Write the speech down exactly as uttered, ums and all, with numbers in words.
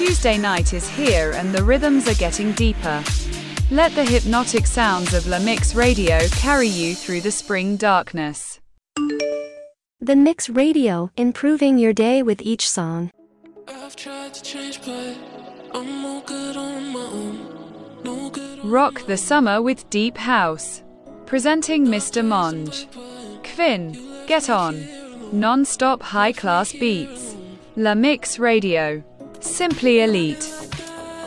Tuesday night is here and the rhythms are getting deeper. Let the hypnotic sounds of La Mix Radio carry you through the spring darkness. The Mix Radio, improving your day with each song. I've tried to change, but I'm no good on my own. No good on Rock the summer with Deep House. Presenting Mister Monge. Kvin, get on. Non-stop high-class beats. La Mix Radio. Simply elite.